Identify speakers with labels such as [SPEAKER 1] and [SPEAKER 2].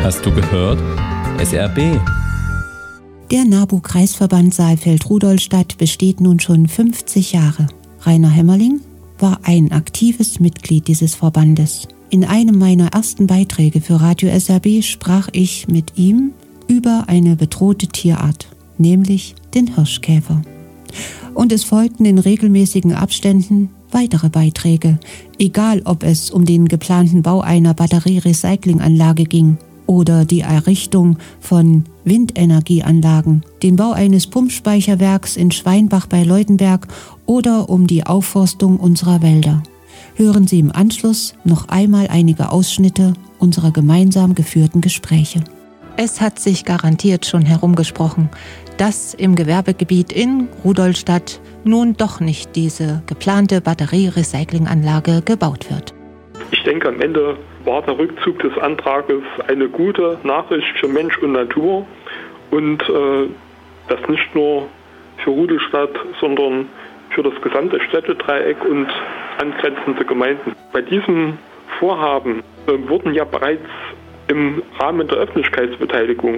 [SPEAKER 1] Hast du gehört? SRB.
[SPEAKER 2] Der NABU-Kreisverband Saalfeld-Rudolstadt besteht nun schon 50 Jahre. Rainer Hemmerling war ein aktives Mitglied dieses Verbandes. In einem meiner ersten Beiträge für Radio SRB sprach ich mit ihm über eine bedrohte Tierart, nämlich den Hirschkäfer. Und es folgten in regelmäßigen Abständen weitere Beiträge, egal ob es um den geplanten Bau einer Batterie-Recyclinganlage ging oder die Errichtung von Windenergieanlagen, den Bau eines Pumpspeicherwerks in Schweinbach bei Leutenberg oder um die Aufforstung unserer Wälder. Hören Sie im Anschluss noch einmal einige Ausschnitte unserer gemeinsam geführten Gespräche. Es hat sich garantiert schon herumgesprochen, dass im Gewerbegebiet in Rudolstadt nun doch nicht diese geplante Batterie-Recyclinganlage gebaut wird.
[SPEAKER 3] Ich denke, am Ende war der Rückzug des Antrages eine gute Nachricht für Mensch und Natur und das nicht nur für Rudolstadt, sondern für das gesamte Städtedreieck und angrenzende Gemeinden. Bei diesem Vorhaben wurden ja bereits im Rahmen der Öffentlichkeitsbeteiligung